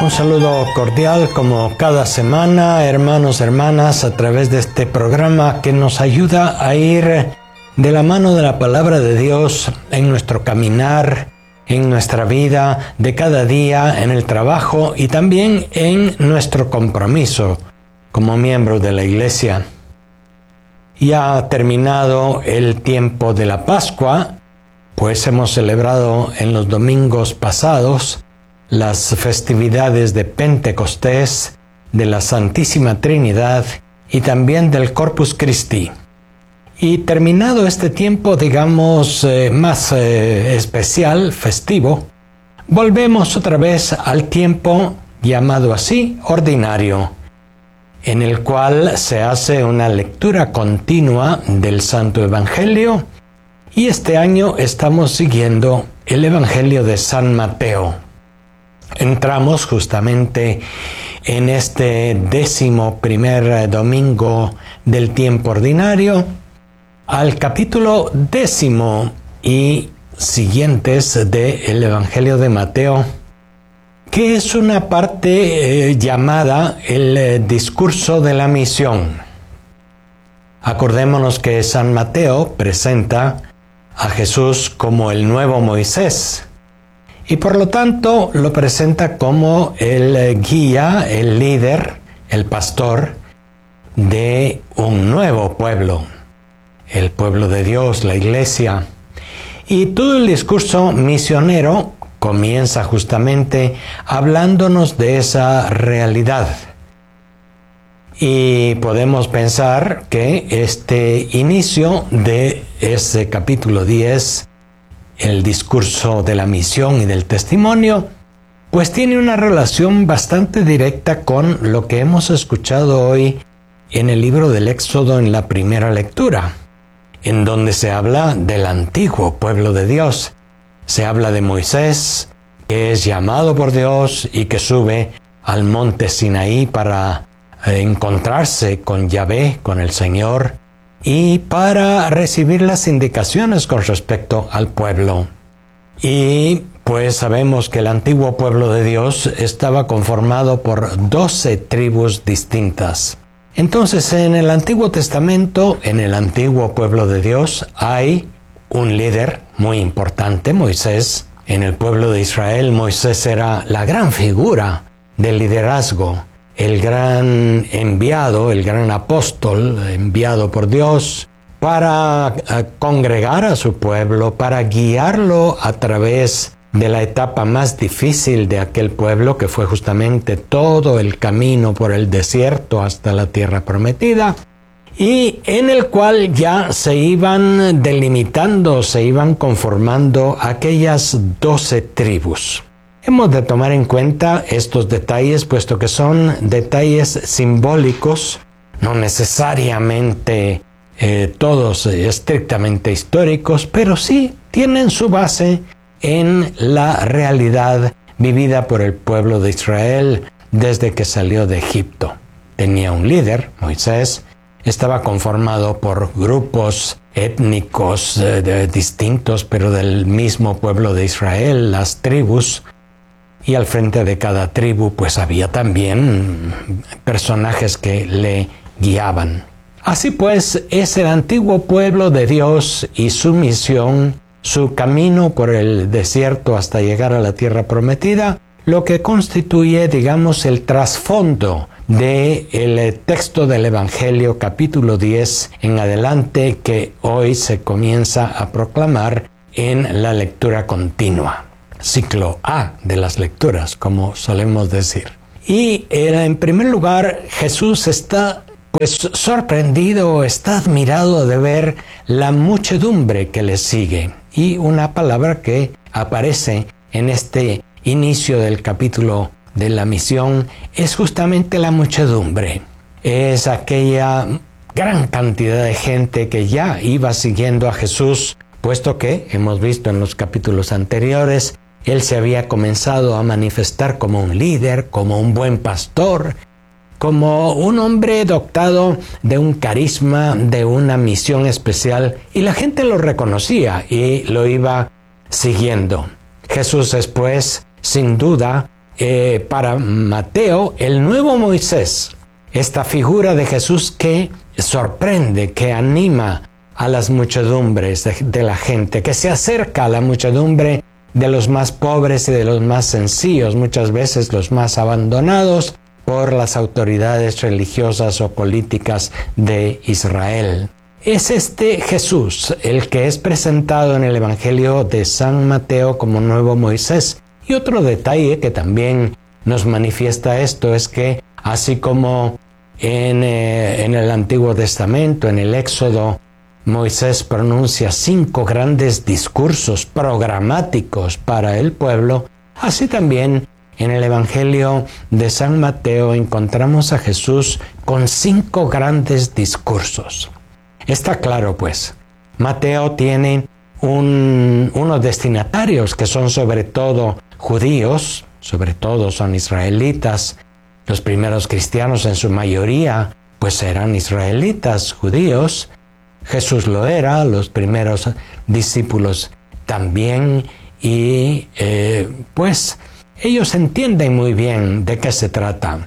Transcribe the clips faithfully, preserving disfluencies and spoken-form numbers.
Un saludo cordial como cada semana, hermanos, hermanas, a través de este programa que nos ayuda a ir de la mano de la palabra de Dios en nuestro caminar, en nuestra vida de cada día, en el trabajo y también en nuestro compromiso como miembros de la iglesia. Ya ha terminado el tiempo de la Pascua, pues hemos celebrado en los domingos pasados las festividades de Pentecostés, de la Santísima Trinidad y también del Corpus Christi. Y terminado este tiempo, digamos, eh, más eh, especial, festivo, volvemos otra vez al tiempo llamado así, ordinario, en el cual se hace una lectura continua del Santo Evangelio, y este año estamos siguiendo el Evangelio de San Mateo. Entramos justamente en este décimo primer domingo del tiempo ordinario al capítulo décimo y siguientes del Evangelio de Mateo, que es una parte eh, llamada el eh, discurso de la misión. Acordémonos que San Mateo presenta a Jesús como el nuevo Moisés, y por lo tanto lo presenta como el guía, el líder, el pastor de un nuevo pueblo, el pueblo de Dios, la iglesia. Y todo el discurso misionero comienza justamente hablándonos de esa realidad. Y podemos pensar que este inicio de ese capítulo diez, el discurso de la misión y del testimonio, pues tiene una relación bastante directa con lo que hemos escuchado hoy en el libro del Éxodo en la primera lectura, en donde se habla del antiguo pueblo de Dios. Se habla de Moisés, que es llamado por Dios y que sube al monte Sinaí para eh, encontrarse con Yahvé, con el Señor, y para recibir las indicaciones con respecto al pueblo. Y pues sabemos que el antiguo pueblo de Dios estaba conformado por doce tribus distintas. Entonces, en el Antiguo Testamento, en el antiguo pueblo de Dios, hay un líder muy importante, Moisés. En el pueblo de Israel, Moisés era la gran figura del liderazgo, el gran enviado, el gran apóstol enviado por Dios para congregar a su pueblo, para guiarlo a través de la etapa más difícil de aquel pueblo, que fue justamente todo el camino por el desierto hasta la tierra prometida, y en el cual ya se iban delimitando, se iban conformando aquellas doce tribus. Hemos de tomar en cuenta estos detalles, puesto que son detalles simbólicos, no necesariamente eh, todos estrictamente históricos, pero sí tienen su base en la realidad vivida por el pueblo de Israel desde que salió de Egipto. Tenía un líder, Moisés, estaba conformado por grupos étnicos eh, de, distintos, pero del mismo pueblo de Israel, las tribus. Y al frente de cada tribu pues había también personajes que le guiaban. Así pues, es el antiguo pueblo de Dios y su misión, su camino por el desierto hasta llegar a la tierra prometida, lo que constituye, digamos, el trasfondo del texto del Evangelio capítulo diez en adelante, que hoy se comienza a proclamar en la lectura continua. Ciclo A de las lecturas, como solemos decir. Y en primer lugar, Jesús está pues sorprendido, está admirado de ver la muchedumbre que le sigue. Y una palabra que aparece en este inicio del capítulo de la misión es justamente la muchedumbre. Es aquella gran cantidad de gente que ya iba siguiendo a Jesús, puesto que, hemos visto en los capítulos anteriores, él se había comenzado a manifestar como un líder, como un buen pastor, como un hombre dotado de un carisma, de una misión especial, y la gente lo reconocía y lo iba siguiendo. Jesús es, pues, sin duda, eh, para Mateo el nuevo Moisés, esta figura de Jesús que sorprende, que anima a las muchedumbres de, de la gente, que se acerca a la muchedumbre de los más pobres y de los más sencillos, muchas veces los más abandonados por las autoridades religiosas o políticas de Israel. Es este Jesús el que es presentado en el Evangelio de San Mateo como nuevo Moisés. Y otro detalle que también nos manifiesta esto es que, así como en, eh, en el Antiguo Testamento, en el Éxodo, Moisés pronuncia cinco grandes discursos programáticos para el pueblo, así también en el Evangelio de San Mateo encontramos a Jesús con cinco grandes discursos. Está claro, pues, Mateo tiene un, unos destinatarios que son sobre todo judíos, sobre todo son israelitas. Los primeros cristianos en su mayoría, pues eran israelitas, judíos. Jesús lo era, los primeros discípulos también, y eh, pues ellos entienden muy bien de qué se trata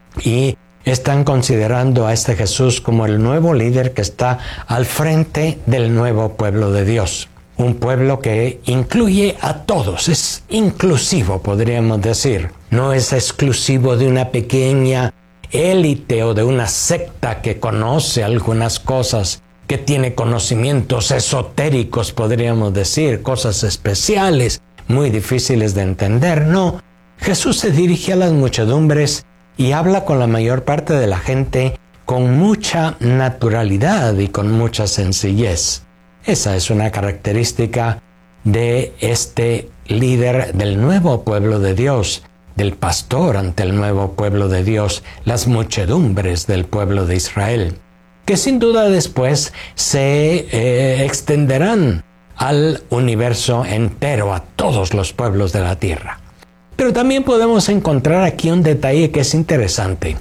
y están considerando a este Jesús como el nuevo líder que está al frente del nuevo pueblo de Dios. Un pueblo que incluye a todos, es inclusivo, podríamos decir. No es exclusivo de una pequeña élite o de una secta que conoce algunas cosas, que tiene conocimientos esotéricos, podríamos decir, cosas especiales, muy difíciles de entender. No, Jesús se dirige a las muchedumbres y habla con la mayor parte de la gente con mucha naturalidad y con mucha sencillez. Esa es una característica de este líder del nuevo pueblo de Dios, del pastor ante el nuevo pueblo de Dios, las muchedumbres del pueblo de Israel, que sin duda después se eh, extenderán al universo entero, a todos los pueblos de la tierra. Pero también podemos encontrar aquí un detalle que es interesante.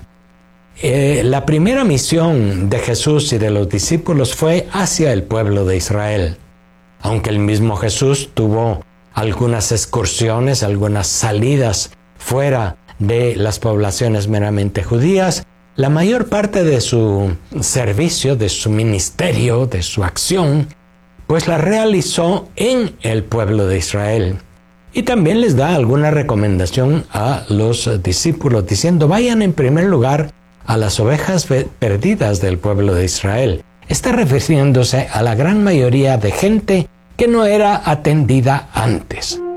Eh, la primera misión de Jesús y de los discípulos fue hacia el pueblo de Israel. Aunque el mismo Jesús tuvo algunas excursiones, algunas salidas fuera de las poblaciones meramente judías, la mayor parte de su servicio, de su ministerio, de su acción, pues la realizó en el pueblo de Israel. Y también les da alguna recomendación a los discípulos, diciendo: vayan en primer lugar a las ovejas perdidas del pueblo de Israel. Está refiriéndose a la gran mayoría de gente que no era atendida antes.